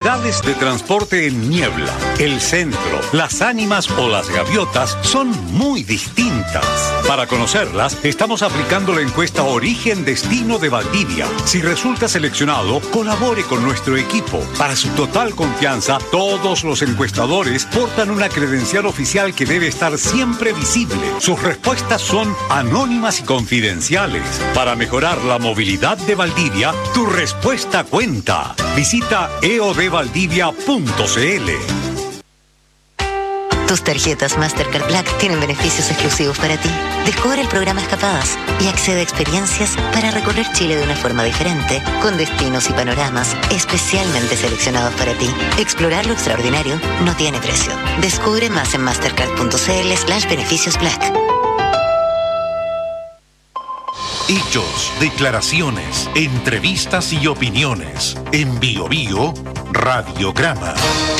modalidades de transporte en niebla, el centro, las ánimas o las gaviotas son muy distintas. Para conocerlas, estamos aplicando la encuesta Origen Destino de Valdivia. Si resulta seleccionado, colabore con nuestro equipo. Para su total confianza, todos los encuestadores portan una credencial oficial que debe estar siempre visible. Sus respuestas son anónimas y confidenciales. Para mejorar la movilidad de Valdivia, tu respuesta cuenta. Visita eodvaldivia.cl. Tus tarjetas Mastercard Black tienen beneficios exclusivos para ti. Descubre el programa Escapadas y accede a experiencias para recorrer Chile de una forma diferente, con destinos y panoramas especialmente seleccionados para ti. Explorar lo extraordinario no tiene precio. Descubre más en mastercard.cl/beneficios Black. Hechos, declaraciones, entrevistas y opiniones. En Bio Bio, Radiograma.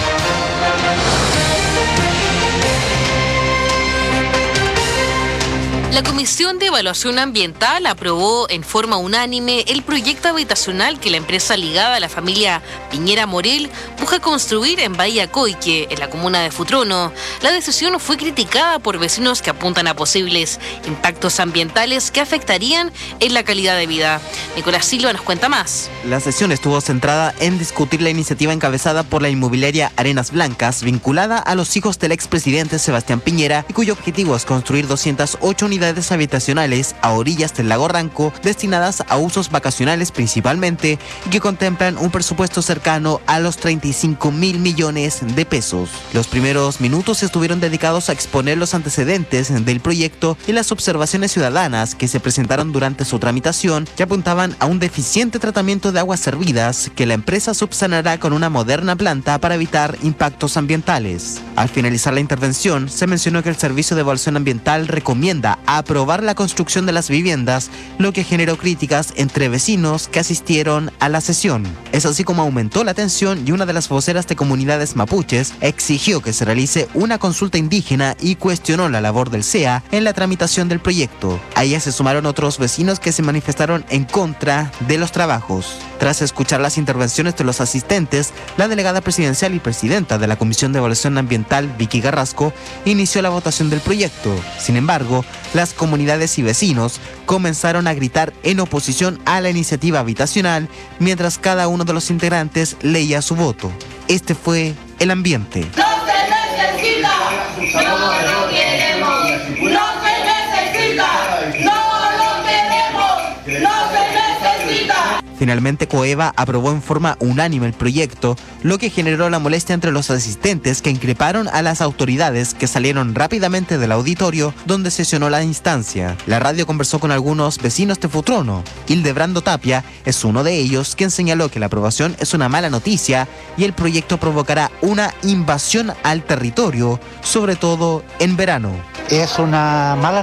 La Comisión de Evaluación Ambiental aprobó en forma unánime el proyecto habitacional que la empresa ligada a la familia Piñera Morel busca construir en Bahía Coique, en la comuna de Futrono. La decisión fue criticada por vecinos que apuntan a posibles impactos ambientales que afectarían en la calidad de vida. Nicolás Silva nos cuenta más. La sesión estuvo centrada en discutir la iniciativa encabezada por la inmobiliaria Arenas Blancas, vinculada a los hijos del expresidente Sebastián Piñera, y cuyo objetivo es construir 208 unidades habitacionales a orillas del lago Ranco, destinadas a usos vacacionales principalmente, y que contemplan un presupuesto cercano a los 35.000 millones de pesos. Los primeros minutos estuvieron dedicados a exponer los antecedentes del proyecto y las observaciones ciudadanas que se presentaron durante su tramitación, que apuntaban a un deficiente tratamiento de aguas servidas que la empresa subsanará con una moderna planta para evitar impactos ambientales. Al finalizar la intervención, se mencionó que el Servicio de Evaluación Ambiental recomienda aprobar la construcción de las viviendas, lo que generó críticas entre vecinos que asistieron a la sesión. Es así como aumentó la tensión, y una de las voceras de comunidades mapuches exigió que se realice una consulta indígena y cuestionó la labor del CEA en la tramitación del proyecto. A ella se sumaron otros vecinos que se manifestaron en contra de los trabajos. Tras escuchar las intervenciones de los asistentes, la delegada presidencial y presidenta de la Comisión de Evaluación Ambiental, Vicky Garrasco, inició la votación del proyecto. Sin embargo, las comunidades y vecinos comenzaron a gritar en oposición a la iniciativa habitacional, mientras cada uno de los integrantes leía su voto. Este fue el ambiente. ¡No se necesita! ¡No lo queremos! ¡No se necesita! ¡No lo queremos! ¡No se necesita! Finalmente, COEVA aprobó en forma unánime el proyecto, lo que generó la molestia entre los asistentes, que increparon a las autoridades, que salieron rápidamente del auditorio donde sesionó la instancia. La radio conversó con algunos vecinos de Futrono. Hildebrando Tapia es uno de ellos, quien señaló que la aprobación es una mala noticia y el proyecto provocará una invasión al territorio, sobre todo en verano. Es una mala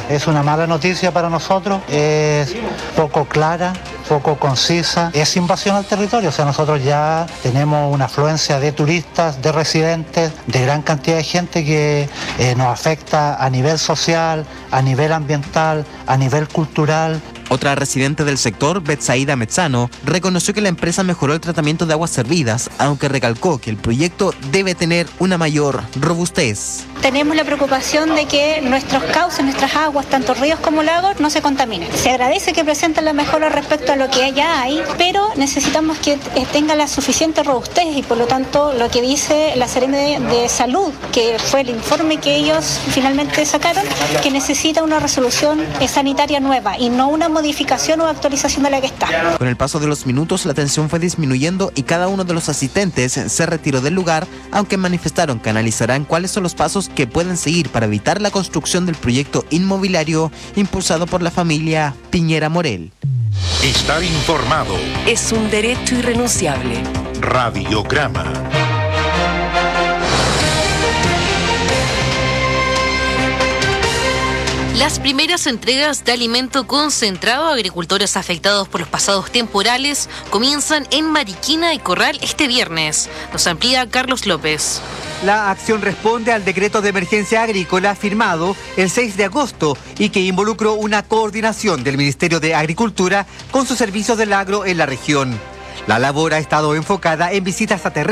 noticia para nosotros, es poco clara, poco concisa, es invasión al territorio. O sea, nosotros ya tenemos una afluencia de turistas, de residentes, de gran cantidad de gente que nos afecta a nivel social, a nivel ambiental, a nivel cultural. Otra residente del sector, Betsaida Mezzano, reconoció que la empresa mejoró el tratamiento de aguas servidas, aunque recalcó que el proyecto debe tener una mayor robustez. Tenemos la preocupación de que nuestros cauces, nuestras aguas, tanto ríos como lagos, no se contaminen. Se agradece que presenten la mejora respecto a lo que ya hay, pero necesitamos que tenga la suficiente robustez, y por lo tanto lo que dice la Seremi de Salud, que fue el informe que ellos finalmente sacaron, que necesita una resolución sanitaria nueva y no una modificación o actualización de la que está. Con el paso de los minutos, la tensión fue disminuyendo y cada uno de los asistentes se retiró del lugar, aunque manifestaron que analizarán cuáles son los pasos que pueden seguir para evitar la construcción del proyecto inmobiliario impulsado por la familia Piñera Morel. Estar informado es un derecho irrenunciable. Radiograma. Las primeras entregas de alimento concentrado a agricultores afectados por los pasados temporales comienzan en Mariquina y Corral este viernes. Nos amplía Carlos López. La acción responde al decreto de emergencia agrícola firmado el 6 de agosto y que involucró una coordinación del Ministerio de Agricultura con sus servicios del agro en la región. La labor ha estado enfocada en visitas a terreno